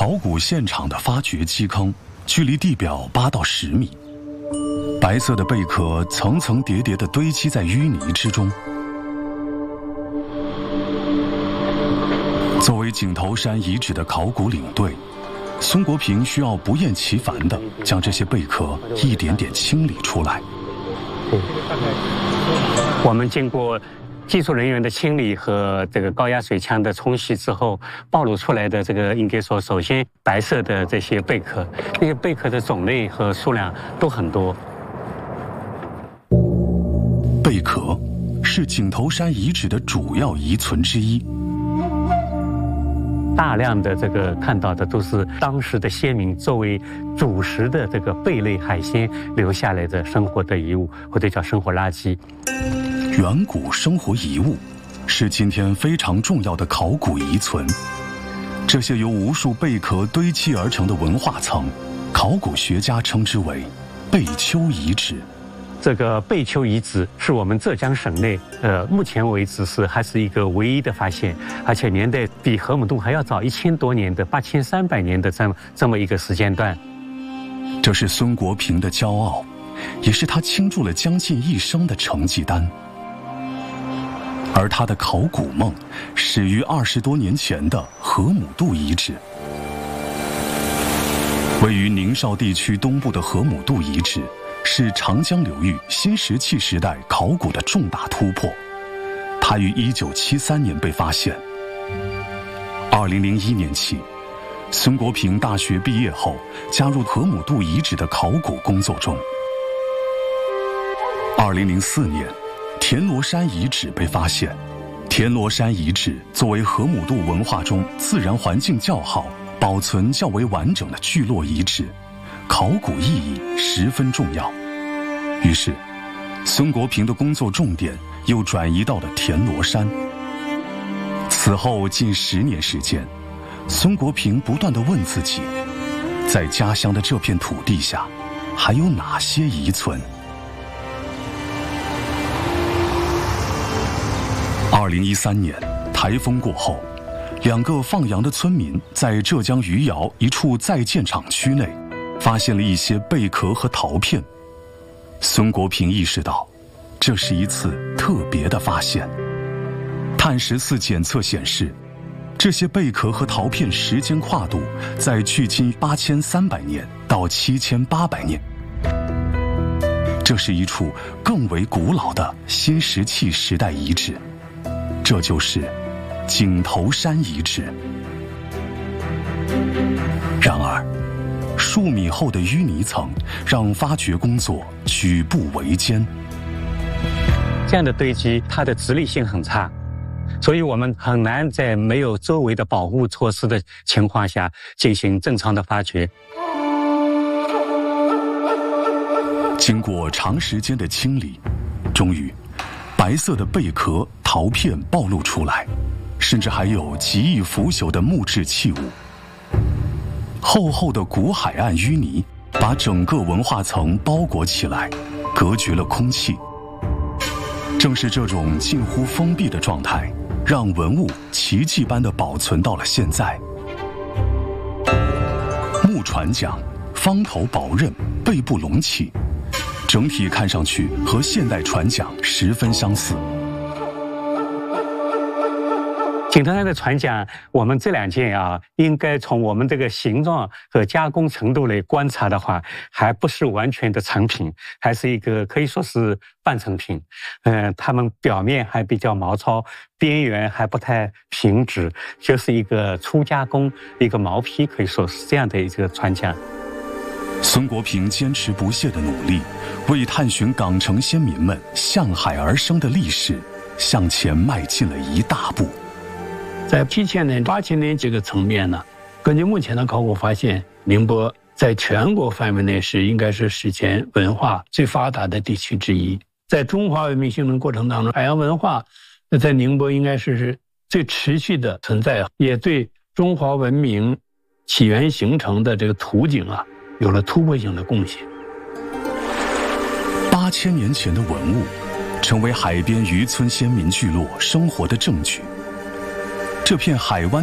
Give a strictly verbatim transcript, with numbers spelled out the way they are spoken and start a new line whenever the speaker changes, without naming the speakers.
考古现场的发掘基坑距离地表八到十米，白色的贝壳层层叠叠地堆积在淤泥之中。作为井头山遗址的考古领队，孙国平需要不厌其烦地将这些贝壳一点点清理出来。
我们经过技术人员的清理和这个高压水枪的冲洗之后，暴露出来的这个应该说，首先白色的这些贝壳，这些贝壳的种类和数量都很多。
贝壳是井头山遗址的主要遗存之一。
大量的这个看到的都是当时的先民作为主食的这个贝类海鲜留下来的生活的遗物，或者叫生活垃圾。
远古生活遗物是今天非常重要的考古遗存。这些由无数贝壳堆砌而成的文化层，考古学家称之为贝丘遗址。
这个贝丘遗址是我们浙江省内，呃，目前为止是还是一个唯一的发现，而且年代比河姆渡还要早一千多年的八千三百年的这么这么一个时间段。
这是孙国平的骄傲，也是他倾注了将近一生的成绩单。而他的考古梦始于二十多年前的河姆渡遗址。位于宁绍地区东部的河姆渡遗址，是长江流域新石器时代考古的重大突破。它于一九七三年被发现。二零零一年起，孙国平大学毕业后加入河姆渡遗址的考古工作中。二零零四年，田螺山遗址被发现。田螺山遗址作为河姆渡文化中自然环境较好、保存较为完整的聚落遗址，考古意义十分重要。于是，孙国平的工作重点又转移到了田螺山。此后近十年时间，孙国平不断地问自己，在家乡的这片土地下，还有哪些遗存？二零一三年，台风过后，两个放羊的村民在浙江余姚一处在建厂区内，发现了一些贝壳和陶片。孙国平意识到，这是一次特别的发现。碳十四检测显示，这些贝壳和陶片时间跨度在距今八千三百年到七千八百年。这是一处更为古老的新石器时代遗址，这就是井头山遗址。然而，数米厚的淤泥层让发掘工作举步维艰。
这样的堆积，它的直立性很差，所以我们很难在没有周围的保护措施的情况下进行正常的发掘。
经过长时间的清理，终于，白色的贝壳、陶片暴露出来，甚至还有极易腐朽的木质器物。厚厚的古海岸淤泥把整个文化层包裹起来，隔绝了空气。正是这种近乎封闭的状态，让文物奇迹般地保存到了现在。木船桨、方头薄刃、背部隆起，整体看上去和现代船桨十分相似。
井头山的船桨，我们这两件啊，应该从我们这个形状和加工程度来观察的话，还不是完全的成品，还是一个可以说是半成品。嗯、呃，它们表面还比较毛糙，边缘还不太平直，就是一个初加工，一个毛坯，可以说是这样的一个船桨。
孙国平坚持不懈的努力，为探寻港城先民们向海而生的历史，向前迈进了一大步。
在七千年、八千年这个层面呢，根据目前的考古发现，宁波在全国范围内是应该是史前文化最发达的地区之一。在中华文明形成过程当中，海洋文化在宁波应该是是最持续的存在，也对中华文明起源形成的这个图景啊，有了突破性的贡献。
八千年前的文物，成为海边渔村先民聚落生活的证据。这片海湾